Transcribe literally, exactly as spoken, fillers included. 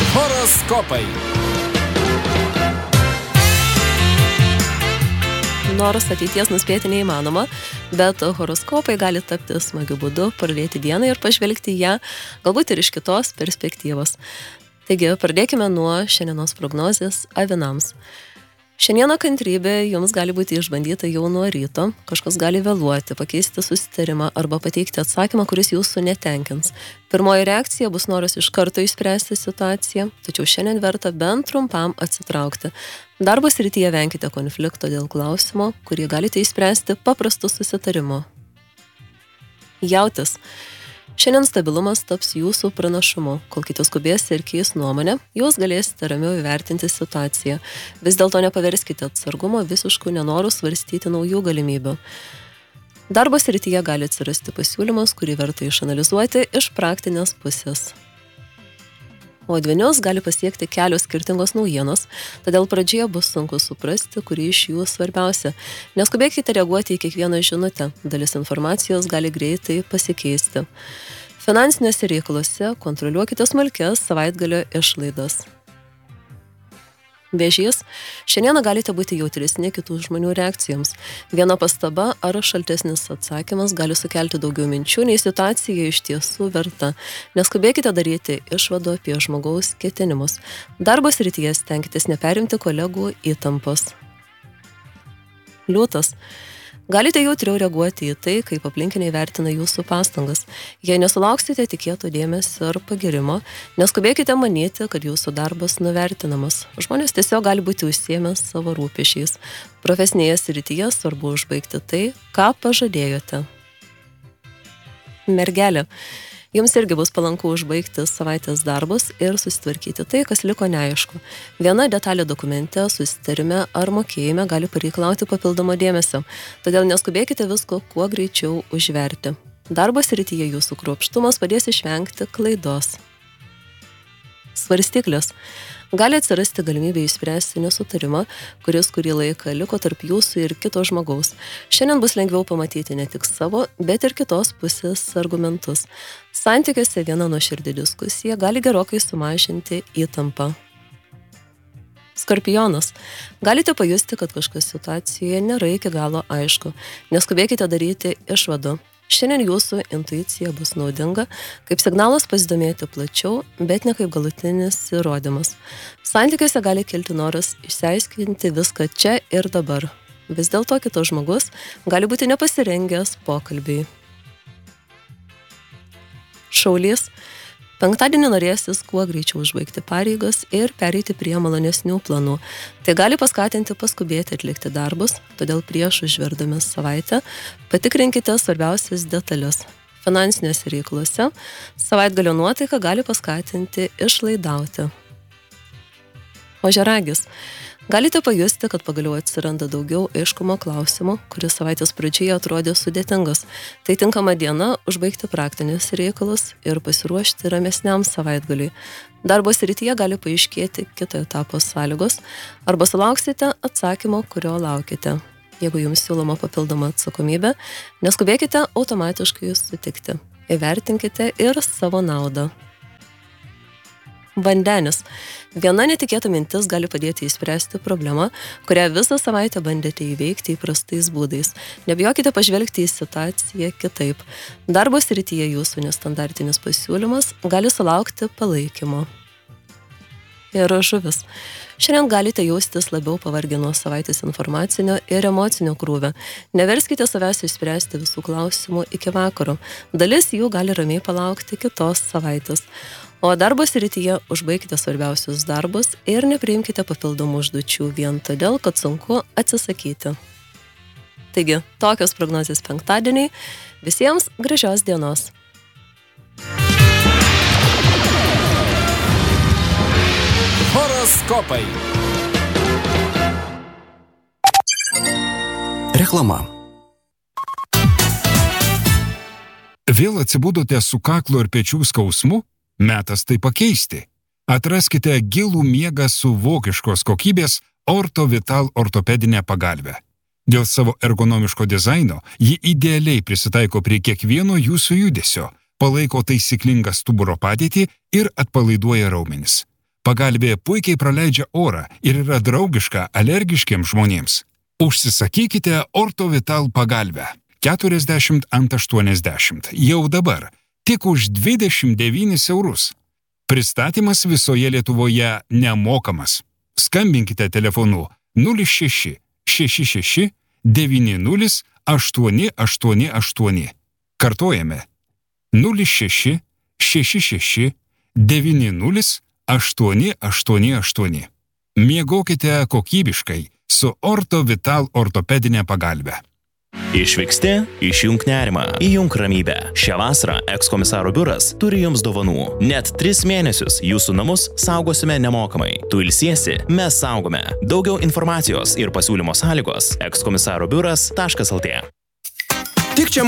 Horoskopai. Nors ateities nuspėti neįmanoma, bet horoskopai gali tapti smagiu būdu pradėti dieną ir pažvelgti ją galbūt ir iš kitos perspektyvos. Taigi, pradėkime nuo šiandienos prognozės avinams. Šiandieną kantrybė jums gali būti išbandyta jau nuo ryto, kažkas gali vėluoti, pakeisti susitarimą arba pateikti atsakymą, kuris jūsų netenkins. Pirmoji reakcija bus noras iš karto išspręsti situaciją, tačiau šiandien verta bent trumpam atsitraukti. Darbo srityje venkite konflikto dėl klausimo, kurį galite išspręsti paprastu susitarimu. Jautis. Šiandien stabilumas taps jūsų pranašumu. Kol kiti skubės ir keis nuomonę, jūs galėsite ramiau įvertinti situaciją. Vis dėlto nepaverskite atsargumo visiškų nenorų svarstyti naujų galimybių. Darbo srityje gali atsirasti pasiūlymas, kurį verta išanalizuoti iš praktinės pusės. O dvynius gali pasiekti kelios skirtingos naujienos, todėl pradžioje bus sunku suprasti, kuri iš jų svarbiausia. Neskubėkite reaguoti į kiekvieną žinutę, dalis informacijos gali greitai pasikeisti. Finansiniuose reikaluose kontroliuokite smulkias savaitgalio išlaidas. Vėžys. Šiandieną galite būti jautresni kitų žmonių reakcijoms. Viena pastaba ar šaltesnis atsakymas gali sukelti daugiau minčių, nei situacija iš tiesų verta. Neskubėkite daryti išvadų apie žmogaus ketinimus. Darbo srityje stenkitės neperimti kolegų įtampos. Liūtas. Galite jautriau reaguoti į tai, kaip aplinkiniai vertina jūsų pastangas. Jei nesulauksite tikėto dėmesio ar pagirimo, neskubėkite manyti, kad jūsų darbas nuvertinamas. Žmonės tiesiog gali būti užsiėmę savo rūpesčiais. Profesinėje srityje svarbu užbaigti tai, ką pažadėjote. Mergelė. Jums irgi bus palanku užbaigti savaitės darbus ir susitvarkyti tai, kas liko neaišku. Viena detalė dokumente, susitarime ar mokėjime gali pareikalauti papildomo dėmesio, todėl neskubėkite visko kuo greičiau užverti. Darbo srityje jūsų kruopštumas padės išvengti klaidos. Svarstyklės. Gali atsirasti galimybė išspręsti nesutarimą, kuris kurį laiką liko tarp jūsų ir kito žmogaus. Šiandien bus lengviau pamatyti ne tik savo, bet ir kitos pusės argumentus. Santykiuose viena nuoširdi diskusija gali gerokai sumažinti įtampą. Skorpionas. Galite pajusti, kad kažkas situacijoje nėra iki galo aišku. Neskubėkite daryti išvadų. Šiandien jūsų intuicija bus naudinga, kaip signalas pasidomėti plačiau, bet ne kaip galutinis įrodymas. Santykiuose gali kilti noras išsiaiškinti viską čia ir dabar. Vis dėlto kitas žmogus gali būti nepasirengęs pokalbiui. Šaulys. Penktadienį norėsis kuo greičiau užbaigti pareigas ir pereiti prie malonesnių planų. Tai gali paskatinti paskubėti atlikti darbus, todėl prieš užverdami savaitę patikrinkite svarbiausias detalės. Finansiniuose reikaluose savaitgalio nuotaika gali paskatinti išlaidauti. Ožiaragis. Galite pajusti, kad pagaliau atsiranda daugiau aiškumo klausimų, kuris savaitės pradžioje atrodė sudėtingas. Tai tinkama diena užbaigti praktinius reikalus ir pasiruošti ramesniam savaitgaliui. Darbo srityje gali paaiškėti kito etapo sąlygos arba sulauksite atsakymo, kurio laukite. Jeigu jums siūloma papildoma atsakomybė, neskubėkite automatiškai sutikti. Įvertinkite ir savo naudą. Vandenis. Viena netikėta mintis gali padėti įspręsti problemą, kurią visą savaitę bandėte įveikti įprastais būdais. Nebijokite pažvelgti į situaciją kitaip. Darbo srityje jūsų nestandartinis pasiūlymas gali sulaukti palaikymo. Ir žuvis. Šiandien galite jaustis labiau pavargę nuo savaitės informacinio ir emocinio krūvio. Neverskite savęs išspręsti visų klausimų iki vakaro. Dalis jų gali ramiai palaukti kitos savaitės. O darbo srityje užbaikite svarbiausius darbus ir nepriimkite papildomų užduočių vien todėl, kad sunku atsisakyti. Taigi, tokios prognozės penktadieniai. Visiems gražios dienos. Horoskopai. Reklama. Vėl atsibudote su kaklo ir pečių skausmu? Metas tai pakeisti. Atraskite gilų miegą su vokiškos kokybės Orto Vital ortopedinę pagalvę. Dėl savo ergonomiško dizaino ji idealiai prisitaiko prie kiekvieno jūsų judesio, palaiko taisyklingą stuburo padėtį ir atpalaiduoja raumenis. Pagalvė puikiai praleidžia orą ir yra draugiška alergiškiams žmonėms. Užsisakykite Ortovital pagalvę keturiasdešimt ant aštuoniasdešimt jau dabar, tik už dvidešimt devynis eurus. Pristatymas visoje Lietuvoje nemokamas. Skambinkite telefonu nulis šeši šeši šeši devyni nulis aštuoni aštuoni aštuoni. Kartojame nulis šeši šeši šeši devyni nulis aštuoni aštuoni aštuoni. Miegokite kokybiškai su Ortovital ortopedinė pagalvė. Išvyksti, išjunk nerimą, įjunk ramybę. Šią vasarą ekskomisaro biuras turi jums dovanų. Net tris mėnesius jūsų namus saugosime nemokamai. Tu ilsiesi, mes saugome. Daugiau informacijos ir pasiūlymo sąlygos ekskomisaro biuras taškas lt. Tik čia